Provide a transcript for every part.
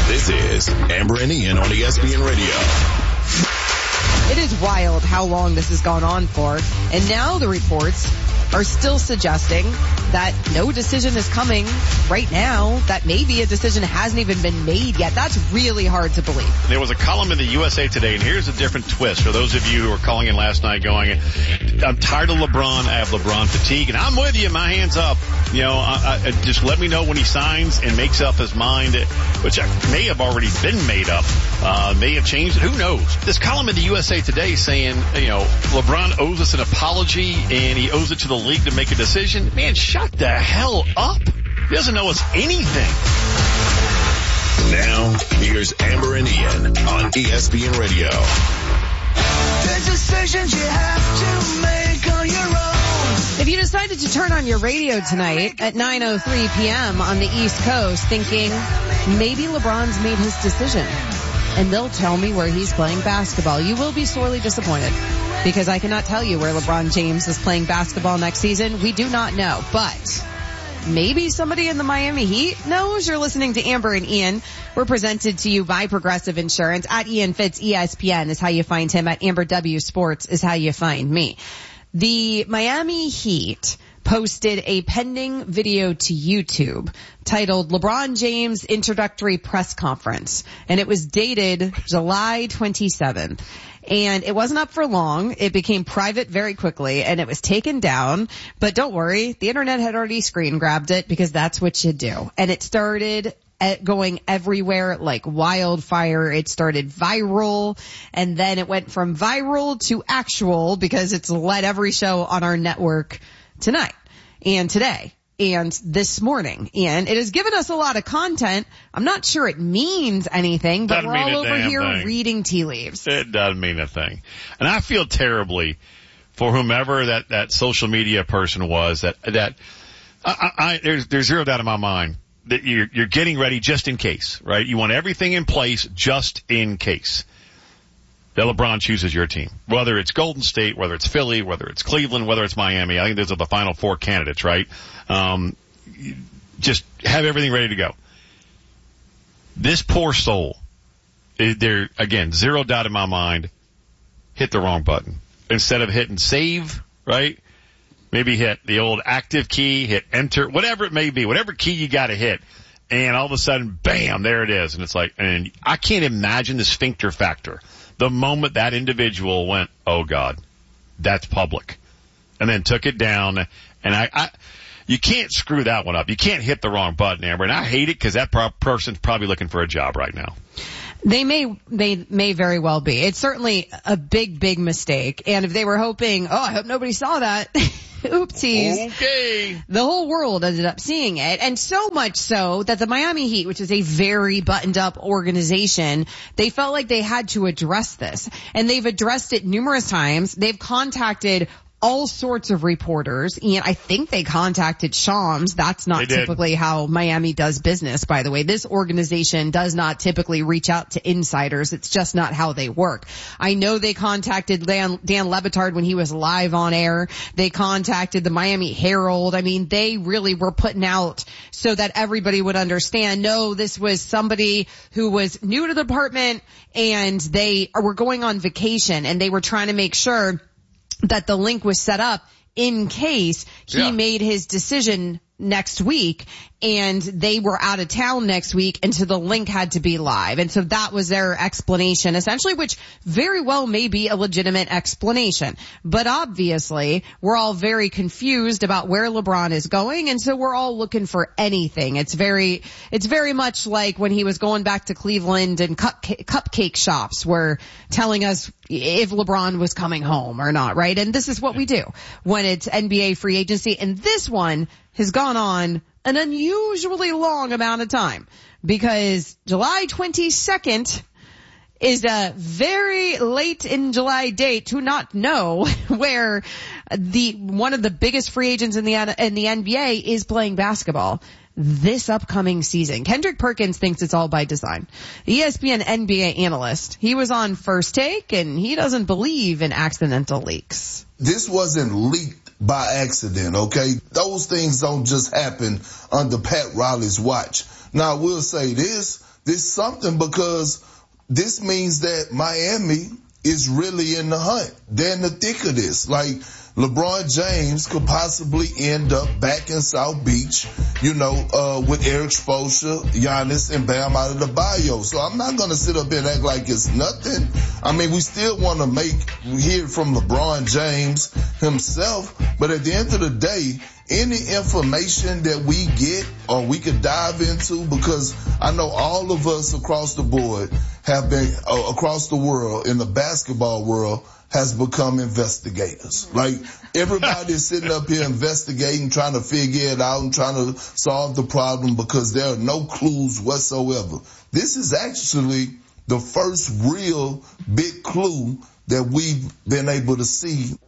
This is Amber and Ian on ESPN Radio. It is wild how long this has gone on for, and now the reports are still suggesting that no decision is coming right now, that maybe a decision hasn't even been made yet. That's really hard to believe. There was a column in the USA Today, and here's a different twist for those of you who were calling in last night going, I'm tired of LeBron, I have LeBron fatigue, and I'm with you, my hands up. You know, just let me know when he signs and makes up his mind, which may have already been made up, may have changed, who knows. This column in the USA Today saying, you know, LeBron owes us an apology and he owes it to the league to make a decision. Man, shut the hell up. He doesn't owe us anything. Now, here's Amber and Ian on ESPN Radio. The decisions you have to make on your own. If you decided to turn on your radio tonight at 9:03 p.m. on the East Coast thinking maybe LeBron's made his decision and they'll tell me where he's playing basketball, you will be sorely disappointed because I cannot tell you where LeBron James is playing basketball next season. We do not know, but maybe somebody in the Miami Heat knows. You're listening to Amber and Ian. We're presented to you by Progressive Insurance. At Ian Fitz ESPN is how you find him. At Amber W Sports is how you find me. The Miami Heat posted a pending video to YouTube titled LeBron James Introductory Press Conference, and it was dated July 27th. And it wasn't up for long. It became private very quickly, and it was taken down. But don't worry, the internet had already screen grabbed it because that's what you do. And it started going everywhere like wildfire. It started viral, and then it went from viral to actual because it's led every show on our network tonight and today and this morning. And it has given us a lot of content. I'm not sure it means anything, but we're all over here reading tea leaves. It doesn't mean a thing. And I feel terribly for whomever that social media person was there's zero doubt in my mind that you're getting ready just in case, right? You want everything in place just in case that LeBron chooses your team. Whether it's Golden State, whether it's Philly, whether it's Cleveland, whether it's Miami. I think those are the final four candidates, right? Just have everything ready to go. This poor soul, there again, zero doubt in my mind, hit the wrong button. Instead of hitting save, right? Maybe hit the old active key, hit enter, whatever it may be, whatever key you got to hit. And all of a sudden, bam, there it is. And it's like, and I can't imagine the sphincter factor. The moment that individual went, oh God, that's public, and then took it down, and you can't screw that one up. You can't hit the wrong button, Amber, and I hate it because that person's probably looking for a job right now. They may very well be. It's certainly a big mistake, and if they were hoping, I hope nobody saw that. Oopsies. Okay. The whole world ended up seeing it, and so much so that the Miami Heat, which is a very buttoned up organization, they felt like they had to address this. And they've addressed it numerous times. They've contacted all sorts of reporters, and I think they contacted Shams. That's not typically how Miami does business, by the way. This organization does not typically reach out to insiders. It's just not how they work. I know they contacted Dan Le Batard when he was live on air. They contacted the Miami Herald. I mean, they really were putting out so that everybody would understand, no, this was somebody who was new to the department and they were going on vacation, and they were trying to make sure that the link was set up in case he made his decision next week and they were out of town next week, and so the link had to be live. And so that was their explanation, essentially, which very well may be a legitimate explanation. But obviously, we're all very confused about where LeBron is going, and so we're all looking for anything. It's very much like when he was going back to Cleveland and cupcake shops were telling us if LeBron was coming home or not, right? And this is what we do when it's NBA free agency, and this one has gone on an unusually long amount of time because July 22nd is a very late in July date to not know where one of the biggest free agents in the NBA is playing basketball this upcoming season. Kendrick Perkins thinks it's all by design. The ESPN NBA analyst, he was on First Take, and he doesn't believe in accidental leaks. This wasn't leaked by accident, okay? Those things don't just happen under Pat Riley's watch. Now, I will say this something, because this means that Miami is really in the hunt. They're in the thick of this. Like, LeBron James could possibly end up back in South Beach, with Eric Spoelstra, Giannis, and Bam out of the bio. So I'm not going to sit up here and act like it's nothing. I mean, we still want to hear from LeBron James himself, but at the end of the day, any information that we get or we could dive into, because I know all of us across the board have been, across the world, in the basketball world, has become investigators. Like, everybody is sitting up here investigating, trying to figure it out and trying to solve the problem because there are no clues whatsoever. This is actually the first real big clue that we've been able to see.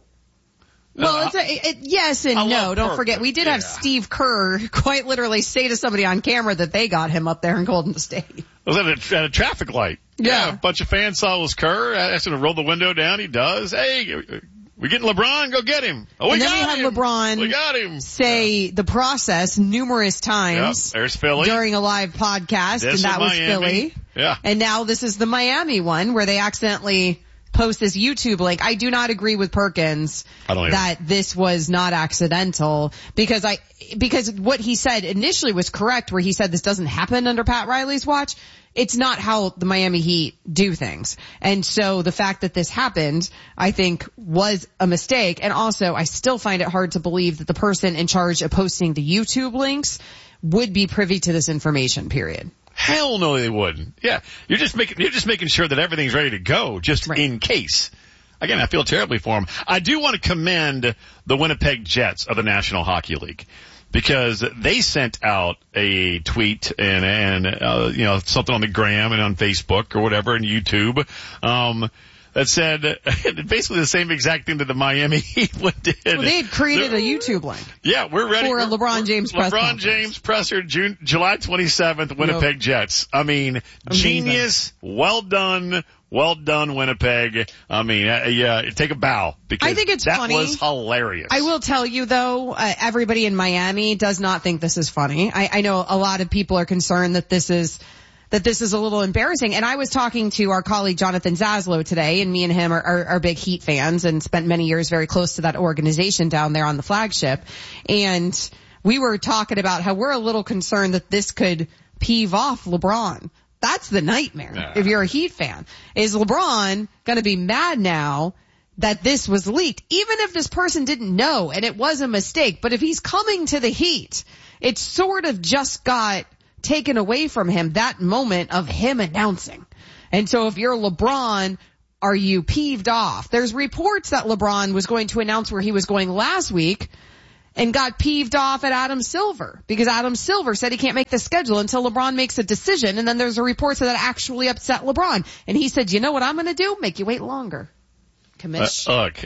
Well, yes and no. Don't forget, we did have Steve Kerr quite literally say to somebody on camera that they got him up there in Golden State. It was at a traffic light. Yeah. A bunch of fans saw it was Kerr. Asked him to roll the window down. He does. Hey, we getting LeBron? Go get him. Oh, we got him. LeBron we got him. Say the process numerous times. There's Philly. During a live podcast, and that was Philly. Yeah. And now this is the Miami one where they accidentally post this YouTube link. I do not agree with Perkins that this was not accidental, because what he said initially was correct, where he said this doesn't happen under Pat Riley's watch. It's not how the Miami Heat do things. And so the fact that this happened, I think, was a mistake. And also, I still find it hard to believe that the person in charge of posting the YouTube links would be privy to this information, period. Hell no, they wouldn't. Yeah. You're just making sure that everything's ready to go, just in case. Again, I feel terribly for them. I do want to commend the Winnipeg Jets of the National Hockey League, because they sent out a tweet and something on the gram and on Facebook or whatever and YouTube, that said basically the same exact thing that the Miami Heat did. Well, they had created a YouTube link. Yeah, we're ready for a LeBron James press conference. James presser, July 27th, Winnipeg Jets. I mean, genius. Well done, Winnipeg. I mean, take a bow, because I think it's funny. That was hilarious. I will tell you though, everybody in Miami does not think this is funny. I know a lot of people are concerned that this is a little embarrassing. And I was talking to our colleague Jonathan Zaslow today, and me and him are big Heat fans and spent many years very close to that organization down there on the flagship. And we were talking about how we're a little concerned that this could peeve off LeBron. That's the nightmare. If you're a Heat fan, is LeBron going to be mad now that this was leaked, even if this person didn't know and it was a mistake? But if he's coming to the Heat, it sort of just got taken away from him, that moment of him announcing. And so if you're LeBron, are you peeved off? There's reports that LeBron was going to announce where he was going last week and got peeved off at Adam Silver, because Adam Silver said he can't make the schedule until LeBron makes a decision. And then there's a report that actually upset LeBron. And he said, you know what I'm going to do? Make you wait longer. Commish. Look,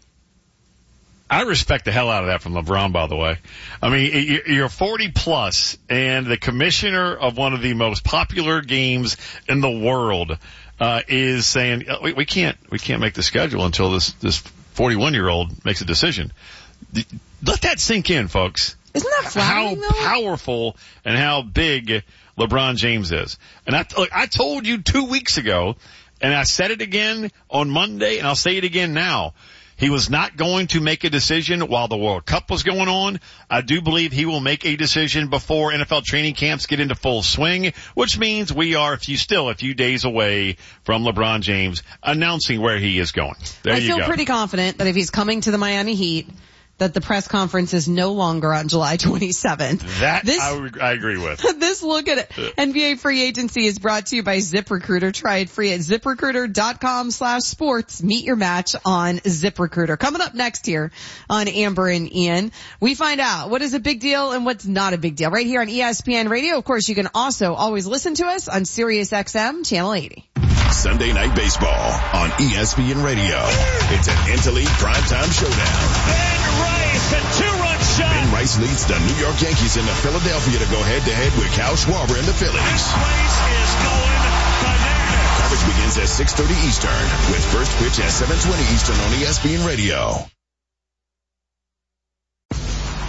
I respect the hell out of that from LeBron, by the way. I mean, you're 40 plus, and the commissioner of one of the most popular games in the world, is saying, we can't make the schedule until this 41-year-old makes a decision. Let that sink in, folks. Isn't that flattering, though? How powerful and how big LeBron James is. And I told you 2 weeks ago, and I said it again on Monday, and I'll say it again now. He was not going to make a decision while the World Cup was going on. I do believe he will make a decision before NFL training camps get into full swing, which means we are a few days away from LeBron James announcing where he is going. I feel pretty confident that if he's coming to the Miami Heat, that the press conference is no longer on July 27th. I agree with. This look at it. NBA free agency is brought to you by ZipRecruiter. Try it free at ZipRecruiter.com/sports. Meet your match on ZipRecruiter. Coming up next here on Amber and Ian, we find out what is a big deal and what's not a big deal right here on ESPN Radio. Of course, you can also always listen to us on Sirius XM Channel 80. Sunday Night Baseball on ESPN Radio. It's an Interleague primetime showdown. A two-run shot. Ben Rice leads the New York Yankees into Philadelphia to go head-to-head with Kyle Schwarber and the Phillies. This place is going bananas. Coverage begins at 6:30 Eastern with first pitch at 7:20 Eastern on ESPN Radio.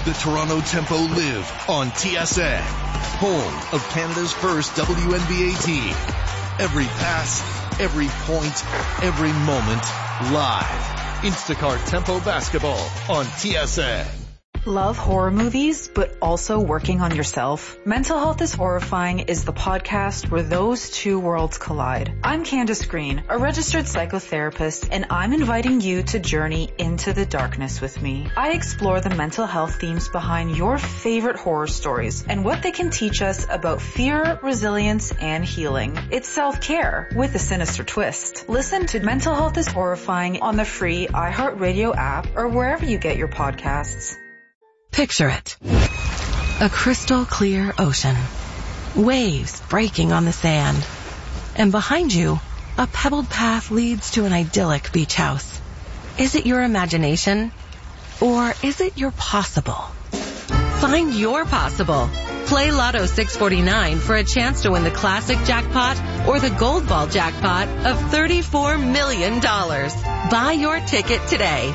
the Toronto Tempo live on TSN, home of Canada's first WNBA team. Every pass, every point, every moment, live. Instacart Tempo Basketball on TSN. Love horror movies, but also working on yourself? Mental Health is Horrifying is the podcast where those two worlds collide. I'm Candace Green, a registered psychotherapist, and I'm inviting you to journey into the darkness with me. I explore the mental health themes behind your favorite horror stories and what they can teach us about fear, resilience, and healing. It's self-care with a sinister twist. Listen to Mental Health is Horrifying on the free iHeartRadio app or wherever you get your podcasts. Picture it. A crystal clear ocean. Waves breaking on the sand. And behind you, a pebbled path leads to an idyllic beach house. Is it your imagination? Or is it your possible? Find your possible. Play Lotto 649 for a chance to win the classic jackpot or the gold ball jackpot of $34 million. Buy your ticket today.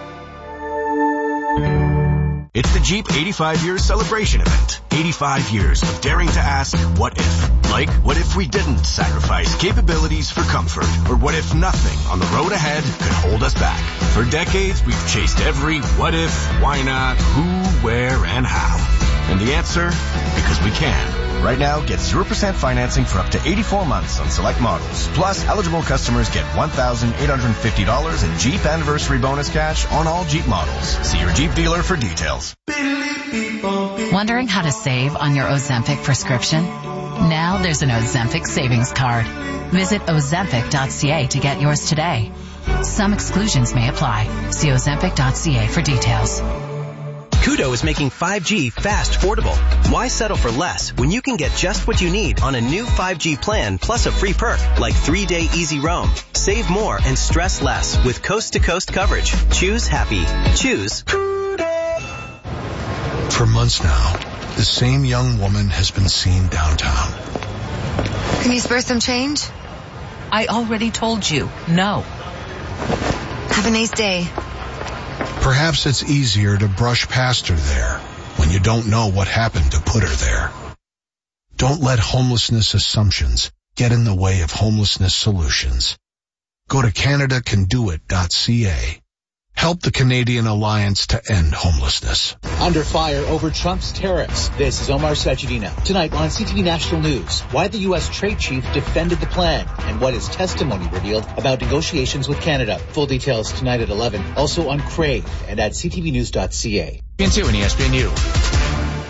It's the Jeep 85 Years Celebration Event. 85 years of daring to ask, what if? Like, what if we didn't sacrifice capabilities for comfort? Or what if nothing on the road ahead could hold us back? For decades, we've chased every what if, why not, who, where, and how. And the answer? Because we can. Right now, get 0% financing for up to 84 months on select models. Plus, eligible customers get $1,850 in Jeep Anniversary Bonus Cash on all Jeep models. See your Jeep dealer for details. Wondering how to save on your Ozempic prescription? Now there's an Ozempic savings card. Visit Ozempic.ca to get yours today. Some exclusions may apply. See Ozempic.ca for details. Koodo is making 5G fast affordable. Why settle for less when you can get just what you need on a new 5G plan plus a free perk like 3-day easy roam? Save more and stress less with coast-to-coast coverage. Choose happy. Choose Koodo. For months now, the same young woman has been seen downtown. Can you spare some change? I already told you, no. Have a nice day. Perhaps it's easier to brush past her there when you don't know what happened to put her there. Don't let homelessness assumptions get in the way of homelessness solutions. Go to CanadaCanDoIt.ca. Help the Canadian Alliance to End Homelessness. Under fire over Trump's tariffs. This is Omar Sajidina. Tonight on CTV National News, why the U.S. trade chief defended the plan and what his testimony revealed about negotiations with Canada. Full details tonight at 11. Also on Crave and at ctvnews.ca. ESPN2 and ESPNU.